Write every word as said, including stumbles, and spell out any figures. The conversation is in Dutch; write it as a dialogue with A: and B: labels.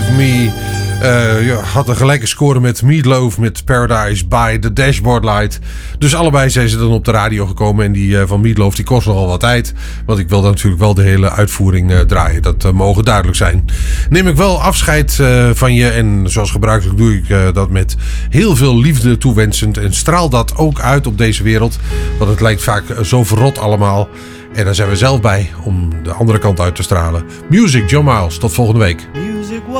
A: Save Me. Uh, ja, had een gelijke score met Meatloaf met Paradise by the Dashboard Light. Dus allebei zijn ze dan op de radio gekomen. En die uh, van Meatloaf die kost nogal wat tijd. Want ik wil dan natuurlijk wel de hele uitvoering uh, draaien. Dat uh, mogen duidelijk zijn. Neem ik wel afscheid uh, van je. En zoals gebruikelijk doe ik uh, dat met heel veel liefde toewensend. En straal dat ook uit op deze wereld. Want het lijkt vaak uh, zo verrot allemaal. En daar zijn we zelf bij om de andere kant uit te stralen. Music, John Miles. Tot volgende week.